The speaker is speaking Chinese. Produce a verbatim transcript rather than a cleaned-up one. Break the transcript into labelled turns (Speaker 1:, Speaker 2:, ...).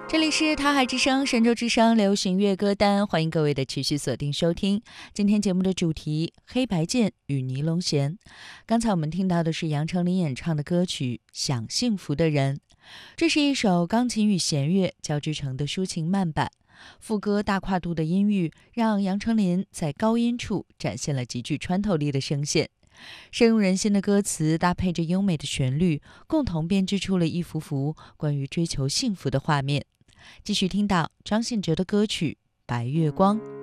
Speaker 1: 这里是台海之声、神州之声流行乐歌单，欢迎各位的持续锁定收听。今天节目的主题：黑白键与尼龙弦。刚才我们听到的是杨丞琳演唱的歌曲《想幸福的人》，这是一首钢琴与弦乐交织成的抒情慢板。副歌大跨度的音域让杨丞琳在高音处展现了极具穿透力的声线。深入人心的歌词搭配着优美的旋律，共同编织出了一幅幅关于追求幸福的画面。继续听到张信哲的歌曲《白月光》。